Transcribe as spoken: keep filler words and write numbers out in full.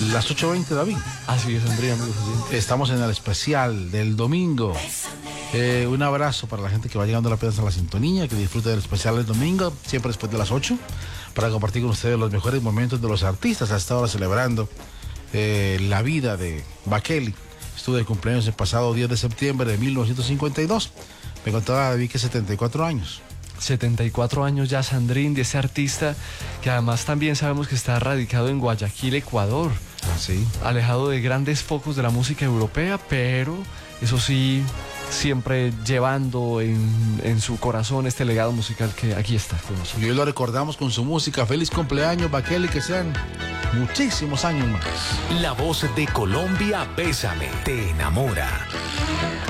Las ocho veinte, David. Así es, Andrea, amigos oyentes. Estamos en el especial del domingo. Eh, un abrazo para la gente que va llegando a la pieza a la sintonía, que disfrute del especial del domingo, siempre después de las ocho, para compartir con ustedes los mejores momentos de los artistas. Hasta ahora celebrando eh, la vida de Bekele. Estuve de cumpleaños el pasado diez de septiembre de mil novecientos cincuenta y dos. Me contaba David que setenta y cuatro años. setenta y cuatro años ya, Sandrín, de ese artista que además también sabemos que está radicado en Guayaquil, Ecuador. Sí. Alejado de grandes focos de la música europea, pero eso sí, siempre llevando en, en su corazón este legado musical que aquí está con nosotros. Y hoy lo recordamos con su música. Feliz cumpleaños, Bekele, que sean muchísimos años más. La voz de Colombia, Bésame, te enamora.